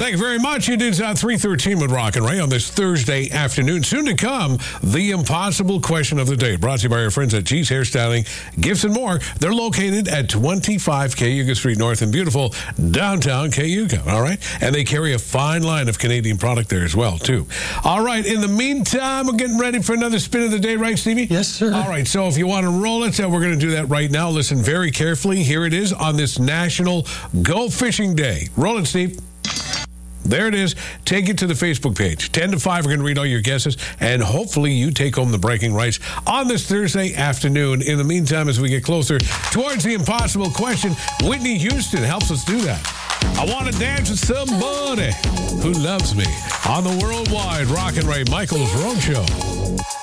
Thank you very much. It is 3:13 with Rock and Ray on this Thursday afternoon. Soon to come, the impossible question of the day. Brought to you by our friends at G's Hairstyling, Gifts and More. They're located at 25 Cayuga Street North in beautiful downtown Cayuga. All right? And they carry a fine line of Canadian product there as well, too. All right. In the meantime, we're getting ready for another spin of the day, right, Stevie? Yes, sir. All right. So if you want to roll it, we're going to do that right now. Listen very carefully. Here it is on this National Go Fishing Day. Roll it, Steve. There it is. Take it to the Facebook page. 10 to 5, we're going to read all your guesses, and hopefully you take home the bragging rights on this Thursday afternoon. In the meantime, as we get closer towards the impossible question, Whitney Houston helps us do that. I want to dance with somebody who loves me on the worldwide Rock and Ray Michaels Road Show.